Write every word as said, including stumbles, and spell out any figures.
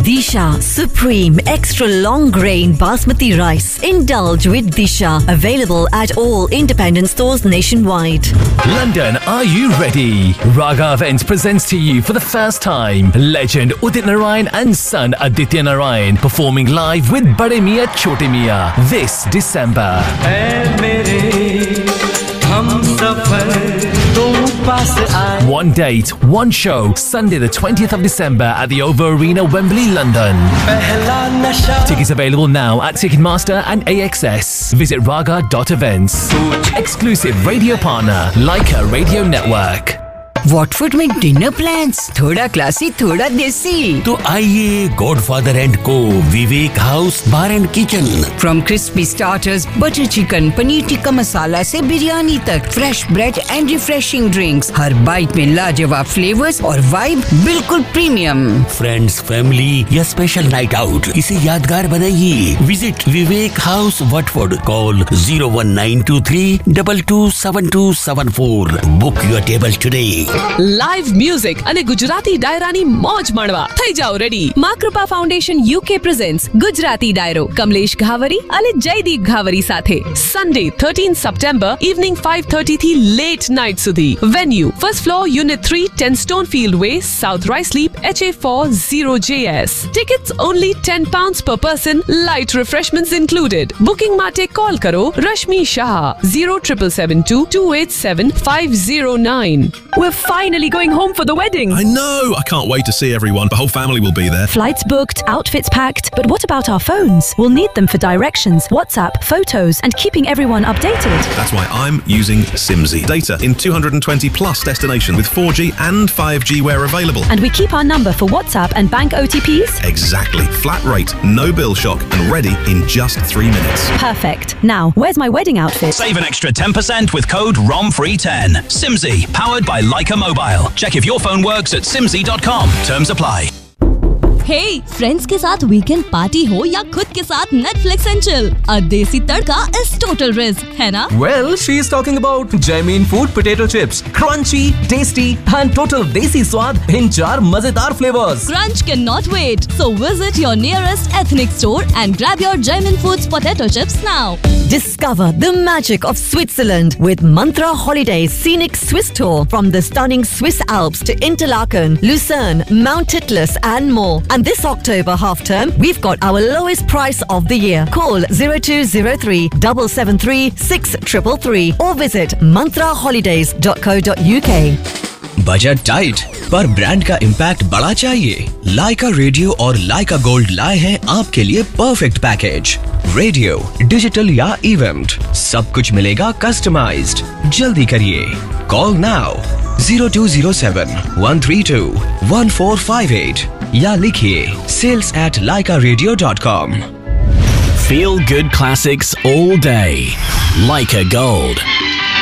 Disha Supreme Extra Long Grain Basmati Rice. Indulge with Disha. Available at all independent stores nationwide. London, are you ready? Raga Events presents to you for the first time legend Udit Narayan and son Aditya Narayan performing live with Bade Miyan Chote Miyan this December. One date, one show, Sunday the twentieth of December at the O V O Arena, Wembley, London. Tickets available now at Ticketmaster and A X S. Visit raga dot events. Exclusive radio partner, Leica Radio Network. Watford में dinner plans, थोड़ा classy थोड़ा देसी। तो आइए godfather and को विवेक house bar and kitchen. From crispy starters, butter chicken, paneer tikka masala से बिरयानी तक, fresh bread and refreshing drinks, her bite में लाजवाब फ्लेवर्स और वाइब बिल्कुल प्रीमियम। फ्रेंड्स, फैमिली या स्पेशल नाइट आउट, इसे यादगार बनाइए। Visit Vivek house Watford, call zero one nine to three double two seven to seven four. Book your table today. Live music અને ગુજરાતી ડાયરાની મોજ માણવા થઈ જાઓ રેડી। માં કૃપા ફાઉન્ડેશન યુકે પ્રેઝેન્ટ્સ ગુજરાતી ડાયરો કમલેશ ઘાવરી અને જયદીપ ઘાવરી સાથે Sunday thirteenth September evening five thirty થી લેટ નાઇટ સુધી। Venue first floor unit three ten Stonefield Way, South Ruislip, H A four zero J S। Tickets only ten pounds per person, light refreshments included। Booking માટે call કરો Rashmi Shah zero seven seven two two eight seven five zero nine। We're finally going home for the wedding. I know! I can't wait to see everyone. The whole family will be there. Flights booked, outfits packed. But what about our phones? We'll need them for directions, WhatsApp, photos, and keeping everyone updated. That's why I'm using Simsy. Data in two hundred twenty plus destinations with four G and five G where available. And we keep our number for WhatsApp and bank O T Ps? Exactly. Flat rate, no bill shock, and ready in just three minutes. Perfect. Now, where's my wedding outfit? Save an extra ten percent with code R O M free ten. Simsy, powered by Leica Mobile. Check if your phone works at simsy dot com. Terms apply. Hey, friends के साथ weekend party हो या खुद के साथ Netflix and chill, अ देसी तड़का is total risk, है ना? Well, she is talking about Jamin Food potato chips, crunchy, tasty and total desi स्वाद in चार मजेदार flavors. Crunch cannot wait, so visit your nearest ethnic store and grab your Jamin Foods potato chips now. Discover the magic of Switzerland with Mantra Holidays Scenic Swiss Tour from the stunning Swiss Alps to Interlaken, Lucerne, Mount Titlis and more. And this October half term, we've got our lowest price of the year. Call zero two zero three seven seven three six three three or visit mantra holidays dot co dot U K. Budget tight पर brand का impact बड़ा चाहिए? लाइका radio और लाइका gold लाए हैं आपके लिए perfect package. Radio, digital या इवेंट, सब कुछ मिलेगा कस्टमाइज्ड। जल्दी करिए, call now zero two zero seven one three two one four five eight या लिखिए sales at leica radio dot com। Feel good classics all day. Leica Gold.